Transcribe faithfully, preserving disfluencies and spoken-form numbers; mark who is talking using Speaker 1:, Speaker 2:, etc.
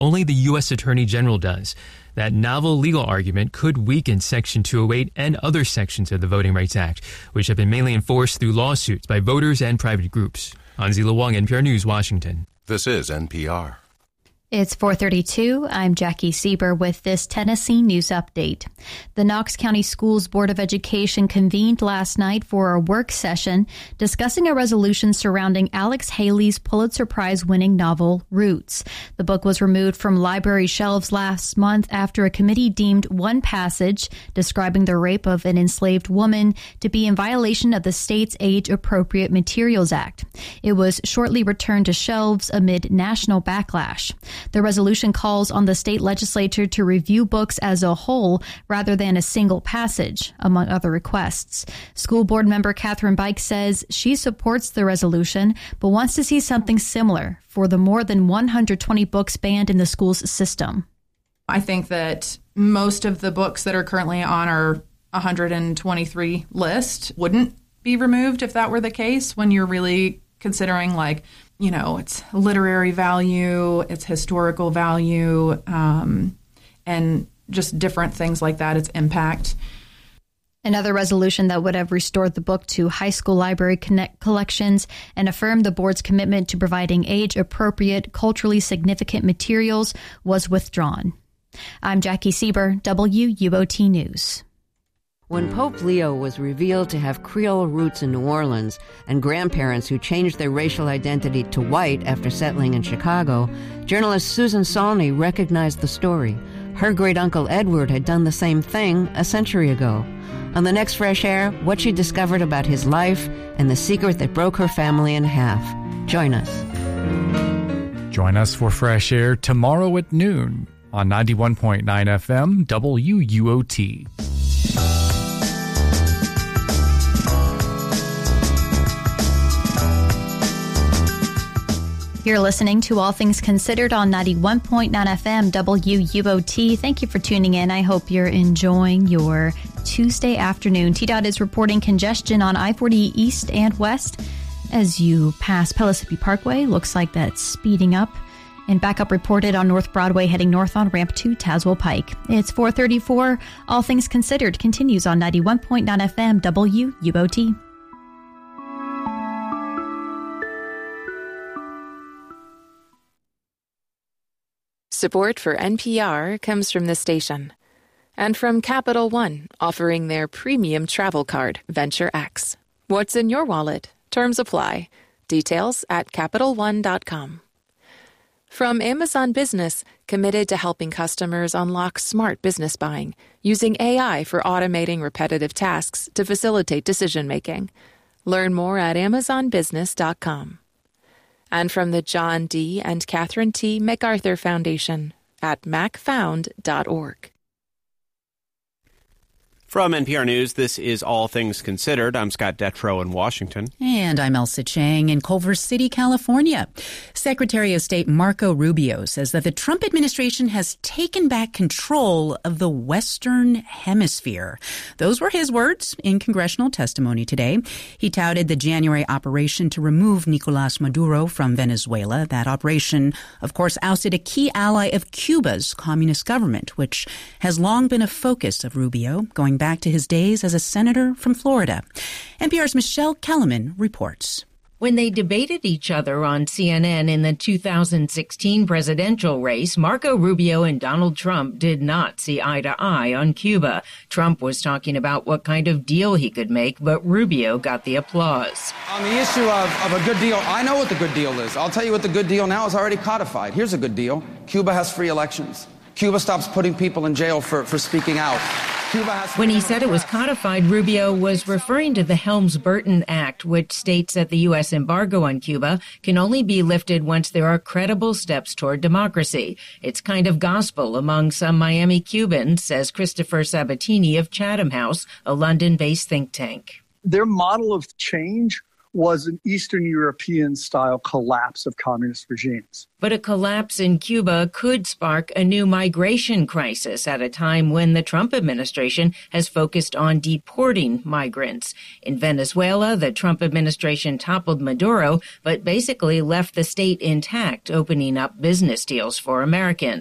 Speaker 1: Only the U S Attorney General does. That novel legal argument could weaken Section two oh eight and other sections of the Voting Rights Act, which have been mainly enforced through lawsuits by voters and private groups. Hansi Luang, N P R News, Washington.
Speaker 2: This is N P R.
Speaker 3: It's four thirty-two. I'm Jackie Sieber with this Tennessee News Update. The Knox County Schools Board of Education convened last night for a work session discussing a resolution surrounding Alex Haley's Pulitzer Prize-winning novel, Roots. The book was removed from library shelves last month after a committee deemed one passage describing the rape of an enslaved woman to be in violation of the state's Age-Appropriate Materials Act. It was shortly returned to shelves amid national backlash. The resolution calls on the state legislature to review books as a whole rather than a single passage, among other requests. School board member Catherine Bike says she supports the resolution, but wants to see something similar for the more than one hundred twenty books banned in the school's system.
Speaker 4: I think that most of the books that are currently on our one hundred twenty-three list wouldn't be removed if that were the case, when you're really considering, like, you know, its literary value, its historical value, um, and just different things like that, its impact.
Speaker 3: Another resolution that would have restored the book to high school library connect collections and affirmed the board's commitment to providing age-appropriate, culturally significant materials was withdrawn. I'm Jackie Sieber, W U O T News.
Speaker 5: When Pope Leo was revealed to have Creole roots in New Orleans and grandparents who changed their racial identity to white after settling in Chicago, journalist Susan Saulney recognized the story. Her great-uncle Edward had done the same thing a century ago. On the next Fresh Air, what she discovered about his life and the secret that broke her family in half. Join us.
Speaker 6: Join us for Fresh Air tomorrow at noon on ninety-one point nine F M W U O T.
Speaker 3: You're listening to All Things Considered on ninety-one point nine F M W U O T. Thank you for tuning in. I hope you're enjoying your Tuesday afternoon. T DOT is reporting congestion on I forty East and West as you pass Pellissippi Parkway. Looks like that's speeding up. And backup reported on North Broadway heading north on ramp to Tazewell Pike. It's four thirty-four. All Things Considered continues on ninety-one point nine F M W U O T.
Speaker 7: Support for N P R comes from the station and from Capital One, offering their premium travel card, Venture X. What's in your wallet? Terms apply. Details at Capital One dot com. From Amazon Business, committed to helping customers unlock smart business buying, using A I for automating repetitive tasks to facilitate decision-making. Learn more at Amazon Business dot com. And from the John D. and Catherine T. MacArthur Foundation at mac found dot org.
Speaker 8: From N P R News, this is All Things Considered. I'm Scott Detrow in Washington.
Speaker 9: And I'm Elsa Chang in Culver City, California. Secretary of State Marco Rubio says that the Trump administration has taken back control of the Western Hemisphere. Those were his words in congressional testimony today. He touted the January operation to remove Nicolas Maduro from Venezuela. That operation, of course, ousted a key ally of Cuba's communist government, which has long been a focus of Rubio, going back to his days as a senator from Florida. N P R's Michelle Kellerman reports.
Speaker 10: When they debated each other on C N N in the two thousand sixteen presidential race, Marco Rubio and Donald Trump did not see eye to eye on Cuba. Trump was talking about what kind of deal he could make, but Rubio got the applause.
Speaker 11: On the issue of, of a good deal, I know what the good deal is. I'll tell you what the good deal now is already codified. Here's a good deal. Cuba has free elections. Cuba stops putting people in jail for, for speaking out.
Speaker 10: When he said it was codified, Rubio was referring to the Helms-Burton Act, which states that the U S embargo on Cuba can only be lifted once there are credible steps toward democracy. It's kind of gospel among some Miami Cubans, says Christopher Sabatini of Chatham House, a London-based think tank.
Speaker 12: Their model of change
Speaker 2: was an Eastern European-style collapse of communist regimes.
Speaker 10: But a collapse in Cuba could spark a new migration crisis at a time when the Trump administration has focused on deporting migrants. In Venezuela, the Trump administration toppled Maduro, but basically left the state intact, opening up business deals for Americans.